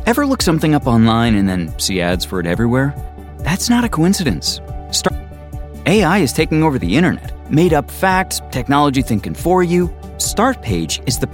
Ever look something up online and then see ads for it everywhere? That's not a coincidence. AI is taking over the internet. Made up facts, technology thinking for you. Startpage is the